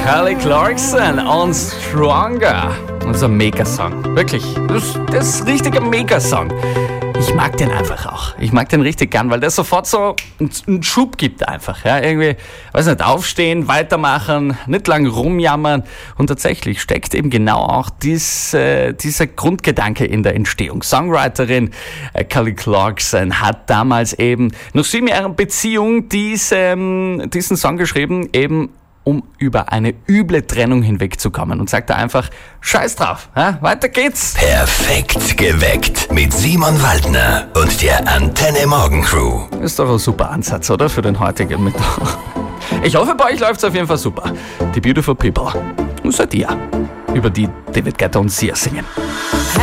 Kelly Clarkson und Stronger. Unser Megasong. Wirklich, das ist richtiger Megasong. Ich mag den einfach auch. Ich mag den richtig gern, weil der sofort so einen Schub gibt einfach. Ja, irgendwie, weiß nicht, aufstehen, weitermachen, nicht lang rumjammern. Und tatsächlich steckt eben genau auch dieser Grundgedanke in der Entstehung. Songwriterin Kelly Clarkson hat damals eben nach 7 Jahren Beziehung diesen Song geschrieben, eben um über eine üble Trennung hinwegzukommen, und sagt da einfach, scheiß drauf, weiter geht's. Perfekt geweckt mit Simon Waldner und der Antenne Morgen Crew. Ist doch ein super Ansatz, oder? Für den heutigen Mittag. Ich hoffe, bei euch läuft's auf jeden Fall super. Die Beautiful People. Und seid ihr, über die David Guetta und Sia singen.